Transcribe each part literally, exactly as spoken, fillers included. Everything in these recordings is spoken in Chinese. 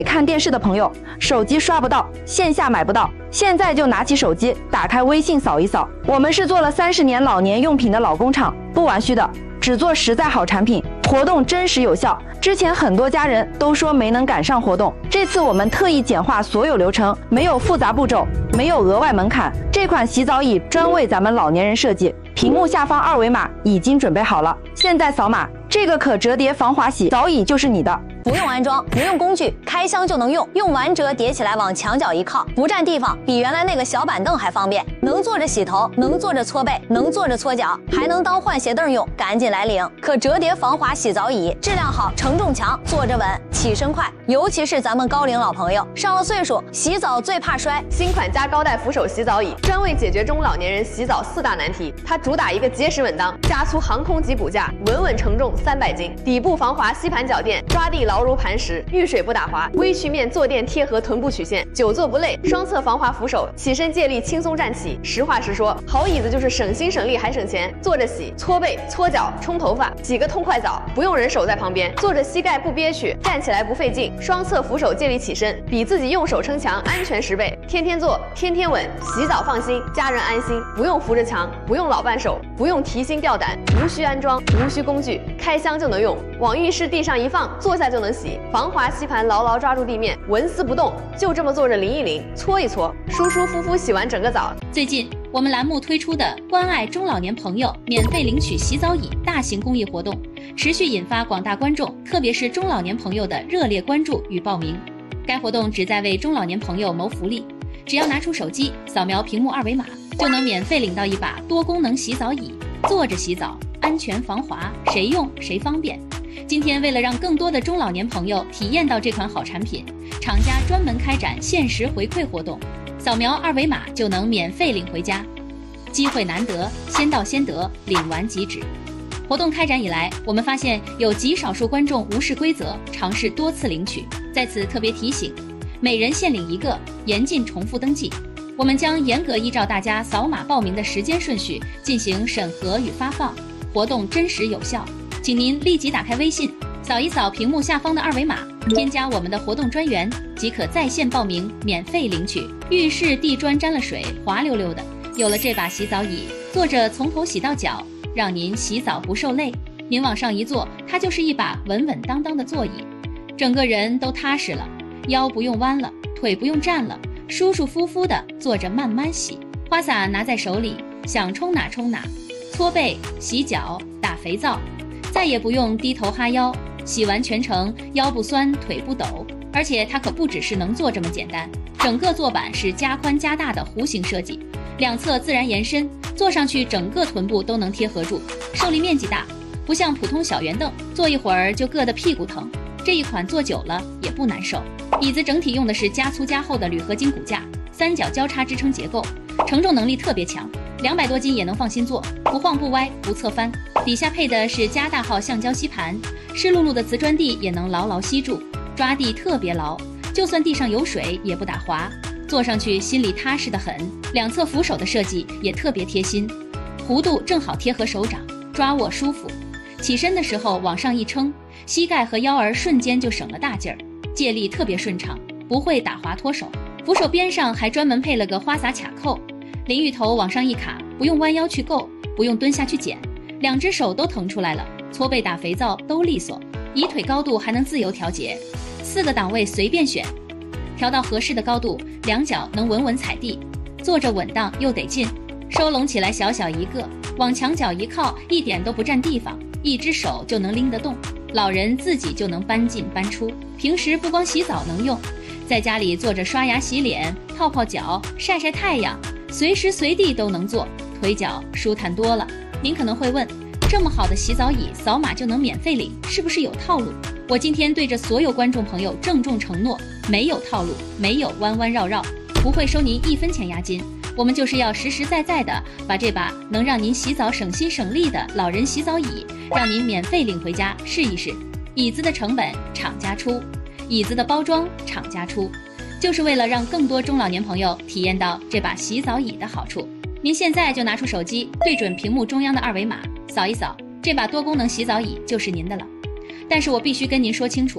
看电视的朋友，手机刷不到，线下买不到，现在就拿起手机，打开微信扫一扫。我们是做了三十年老年用品的老工厂，不玩虚的，只做实在好产品，活动真实有效。之前很多家人都说没能赶上活动，这次我们特意简化所有流程，没有复杂步骤，没有额外门槛。这款洗澡椅专为咱们老年人设计，屏幕下方二维码已经准备好了，现在扫码，这个可折叠防滑洗澡椅就是你的。 不用安装，不用工具，开箱就能用，用完折叠起来往墙角一靠，不占地方，比原来那个小板凳还方便。能坐着洗头，能坐着搓背，能坐着搓脚，还能当换鞋凳用，赶紧来领！可折叠防滑洗澡椅，质量好，承重强，坐着稳，起身快。尤其是咱们高龄老朋友，上了岁数，洗澡最怕摔。 新款加高带扶手洗澡椅，专为解决中老年人洗澡四大难题。它主打一个结实稳当，加粗航空级骨架，稳稳承重三百斤，底部防滑吸盘脚垫，抓地牢如磐石，遇水不打滑，微曲面坐垫贴合臀部曲线，久坐不累，双侧防滑扶手，起身借力轻松站起。实话实说，好椅子就是省心省力还省钱。坐着洗、搓背、搓脚、冲头发，洗个痛快澡，不用人手在旁边，坐着膝盖不憋屈，站起来不费劲，双侧扶手借力起身，比自己用手撑墙安全十倍。天天坐，天天稳，洗澡放心，家人安心，不用扶着墙，不用老伴手，不用提心吊胆，无需安装，无需工具，开箱就能用，往浴室地上一放，坐下就能洗。防滑吸盘牢牢抓住地面，纹丝不动，就这么坐着淋一淋，搓一搓，舒舒服服洗完整个澡。 最近我们栏目推出的关爱中老年朋友免费领取洗澡椅大型公益活动，持续引发广大观众，特别是中老年朋友的热烈关注与报名。该活动旨在为中老年朋友谋福利，只要拿出手机扫描屏幕二维码，就能免费领到一把多功能洗澡椅，坐着洗澡，安全防滑，谁用谁方便。今天为了让更多的中老年朋友体验到这款好产品，厂家专门开展限时回馈活动，扫描二维码就能免费领回家。机会难得，先到先得，领完即止。活动开展以来，我们发现有极少数观众无视规则，尝试多次领取。在此特别提醒，每人限领一个，严禁重复登记。我们将严格依照大家扫码报名的时间顺序进行审核与发放，活动真实有效。请您立即打开微信，扫一扫屏幕下方的二维码，添加我们的活动专员，即可在线报名，免费领取。浴室地砖沾了水，滑溜溜的，有了这把洗澡椅，坐着从头洗到脚，让您洗澡不受累。您往上一坐，它就是一把稳稳当当的座椅，整个人都踏实了，腰不用弯了，腿不用站了，舒舒服服的坐着慢慢洗。花洒拿在手里，想冲哪冲哪，搓背、洗脚、打肥皂，再也不用低头哈腰，洗完全程腰不酸腿不抖。而且它可不只是能坐这么简单，整个坐板是加宽加大的弧形设计，两侧自然延伸，坐上去整个臀部都能贴合住，受力面积大，不像普通小圆凳，坐一会儿就硌得屁股疼。这一款坐久了也不难受。椅子整体用的是加粗加厚的铝合金骨架，三角交叉支撑结构，承重能力特别强，两百多斤也能放心坐，不晃不歪不侧翻。底下配的是加大号橡胶吸盘，湿漉漉的瓷砖地也能牢牢吸住，抓地特别牢，就算地上有水也不打滑，坐上去心里踏实得很。两侧扶手的设计也特别贴心，弧度正好贴合手掌，抓握舒服。起身的时候往上一撑，膝盖和腰儿瞬间就省了大劲儿，借力特别顺畅，不会打滑脱手。扶手边上还专门配了个花洒卡扣，淋浴头往上一卡，不用弯腰去够，不用蹲下去捡，两只手都腾出来了，搓背打肥皂都利索。椅腿高度还能自由调节，四个档位随便选，调到合适的高度，两脚能稳稳踩地，坐着稳当又得劲。收拢起来小小一个，往墙角一靠，一点都不占地方，一只手就能拎得动，老人自己就能搬进搬出。平时不光洗澡能用，在家里坐着刷牙洗脸、泡泡脚、晒晒太阳，随时随地都能做，腿脚舒坦多了。您可能会问，这么好的洗澡椅扫码就能免费领，是不是有套路？我今天对着所有观众朋友郑重承诺，没有套路，没有弯弯绕绕，不会收您一分钱押金。我们就是要实实在在的把这把能让您洗澡省心省力的老人洗澡椅，让您免费领回家试一试。椅子的成本厂家出，椅子的包装厂家出，就是为了让更多中老年朋友体验到这把洗澡椅的好处。您现在就拿出手机，对准屏幕中央的二维码，扫一扫，这把多功能洗澡椅就是您的了。但是我必须跟您说清楚，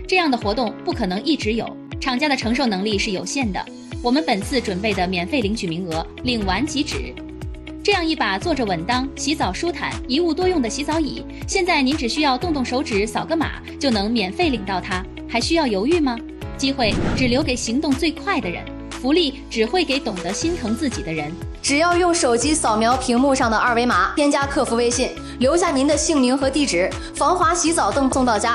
这样的活动不可能一直有，厂家的承受能力是有限的。我们本次准备的免费领取名额，领完即止。这样一把坐着稳当、洗澡舒坦、一物多用的洗澡椅，现在您只需要动动手指扫个码就能免费领到它，还需要犹豫吗？机会只留给行动最快的人，福利只会给懂得心疼自己的人。 只要用手机扫描屏幕上的二维码，添加客服微信，留下您的姓名和地址，防滑洗澡凳送到家。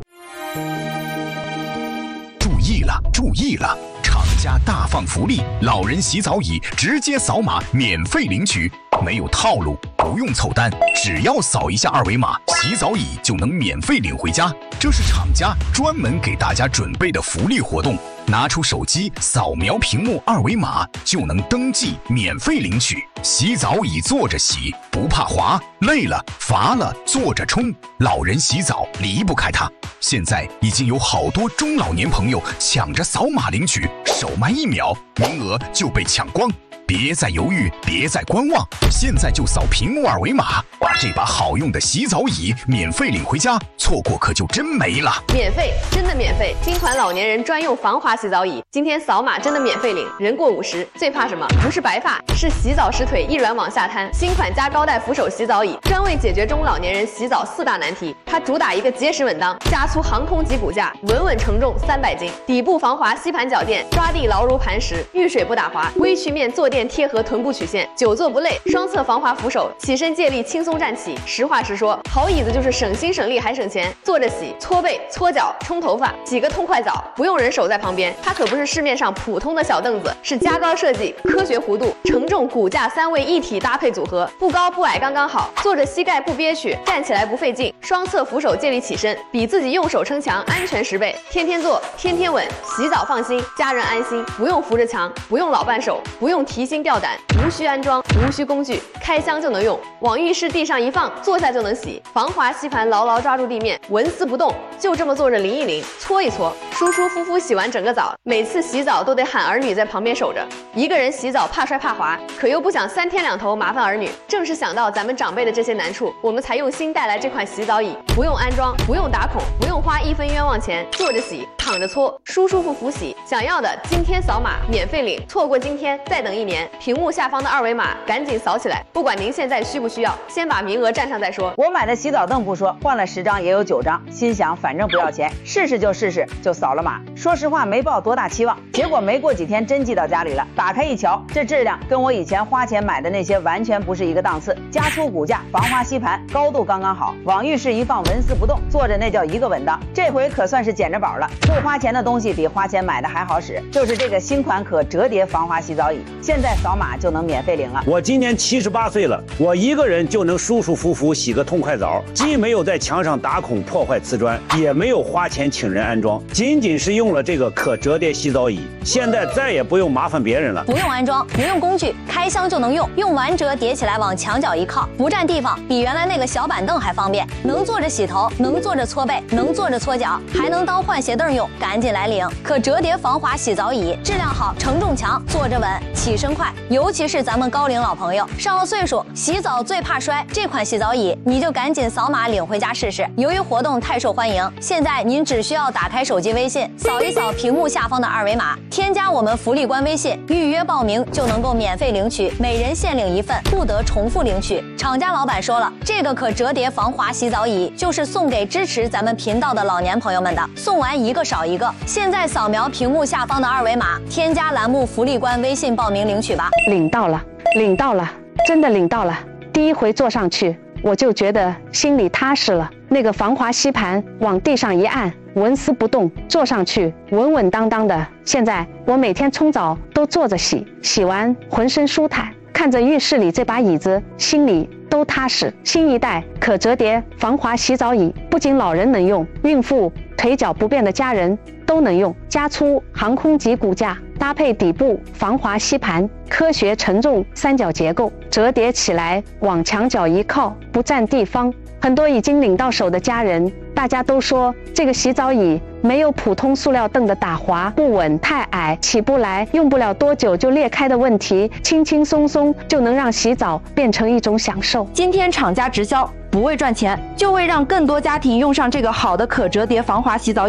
注意了，注意了！厂家大放福利，老人洗澡椅直接扫码免费领取，没有套路，不用凑单，只要扫一下二维码，洗澡椅就能免费领回家。这是厂家专门给大家准备的福利活动，拿出手机扫描屏幕二维码就能登记免费领取。洗澡椅坐着洗，不怕滑，累了乏了坐着冲，老人洗澡离不开它。现在已经有好多中老年朋友抢着扫码领取，手慢一秒，名额就被抢光。别再犹豫，别再观望，现在就扫屏幕二维码，把这把好用的洗澡椅免费领回家，错过可就真没了。 免费，真的免费！新款老年人专用防滑洗澡椅，今天扫码真的免费领。人过五十，最怕什么？不是白发，是洗澡时腿一软往下瘫。新款加高带扶手洗澡椅，专为解决中老年人洗澡四大难题。它主打一个结实稳当，加粗航空级骨架，稳稳承重三百斤，底部防滑吸盘脚垫，抓地牢如磐石，遇水不打滑，微曲面坐垫贴合臀部曲线，久坐不累，双侧防滑扶手，起身借力轻松站起。实话实说，好椅子就是省心省力还省钱。坐着洗、搓背、搓脚、冲头发，洗个痛快澡，不用人手在旁边。它可不是市面上普通的小凳子，是加高设计、科学弧度、承重、骨架三位一体搭配组合，不高不矮刚刚好，坐着膝盖不憋屈，站起来不费劲，双侧扶手借力起身，比自己用手撑墙安全十倍。天天坐，天天稳，洗澡放心，家人安心，不用扶着墙，不用老伴手，不用提心吊胆，无需安装，无需工具，开箱就能用，往浴室地上一放，坐下就能洗。防滑吸盘牢牢抓住地面，纹丝不动，就这么坐着淋一淋，搓一搓，舒舒服服洗完整个澡。每次洗澡都得喊儿女在旁边守着，一个人洗澡怕摔怕滑，可又不想三天两头麻烦儿女。正是想到咱们长辈的这些难处，我们才用心带来这款洗澡椅，不用安装，不用打孔，不用花一分冤枉钱，坐着洗，躺着搓，舒舒服服洗。想要的今天扫码免费领，错过今天再等一年。屏幕下方的二维码赶紧扫起来，不管您现在需不需要，先把名额占上再说。 我买的洗澡凳不说，换了十张也有九张，心想反正不要钱，试试就试试，就扫了码。说实话没抱多大期望，结果没过几天真寄到家里了。打开一瞧，这质量跟我以前花钱买的那些完全不是一个档次。加粗骨架，防滑吸盘，高度刚刚好，往浴室一放纹丝不动，坐着那叫一个稳当。这回可算是捡着宝了，不花钱的东西比花钱买的还好使，就是这个新款可折叠防滑洗澡椅，现在扫码就能免费领了。 我今年七十八岁了，我一个人就能舒舒服服洗个痛快澡，既没有在墙上打孔破坏瓷砖，也没有花钱请人安装，仅仅是用了这个可折叠洗澡椅，现在再也不用麻烦别人了。 不用安装，不用工具，开箱就能用，用完折叠起来往墙角一靠，不占地方，比原来那个小板凳还方便，能坐着洗头，能坐着搓背，能坐着搓脚，还能当换鞋凳用，赶紧来领！可折叠防滑洗澡椅，质量好，承重强，坐着稳，起身快，尤其是咱们高龄老朋友，上了岁数，洗澡最怕摔，这款洗澡椅你就赶紧扫码领回家试试。由于活动太受欢迎，现在您只需要打开手机微信，扫一扫屏幕下方的二维码，添加我们福利官微信，预约报名就能够免费领取，每人限领一份，不得重复领取。厂家老板说了，这个可折叠防滑洗澡椅就是送给支持咱们频道的老年朋友们的，送完一个少一个。现在扫描屏幕下方的二维码，添加栏目福利官微信报名领取吧。 领到了，领到了，真的领到了。第一回坐上去，我就觉得心里踏实了。那个防滑吸盘往地上一按，纹丝不动，坐上去稳稳当当的。现在我每天冲澡都坐着洗，洗完浑身舒坦，看着浴室里这把椅子，心里都踏实。新一代可折叠防滑洗澡椅，不仅老人能用，孕妇、腿脚不便的家人都能用。加粗航空级骨架，搭配底部防滑吸盘，科学承重三角结构，折叠起来往墙角一靠，不占地方。很多已经领到手的家人，大家都说这个洗澡椅没有普通塑料凳的打滑不稳、太矮起不来、用不了多久就裂开的问题，轻轻松松就能让洗澡变成一种享受。 今天厂家直销，不为赚钱，就为让更多家庭用上这个好的可折叠防滑洗澡椅。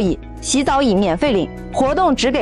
洗澡椅免费领，活动只给